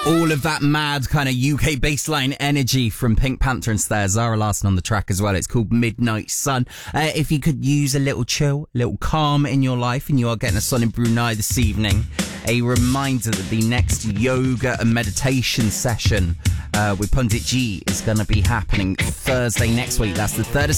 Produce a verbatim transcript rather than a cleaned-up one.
All of that mad kind of U K bassline energy from Pink Panther and Slayer. Zara Larsson on the track as well. It's called Midnight Sun. Uh, if you could use a little chill, a little calm in your life, and you are getting a sun in Brunei this evening, a reminder that the next yoga and meditation session uh, with Pundit G is going to be happening Thursday next week. That's the third of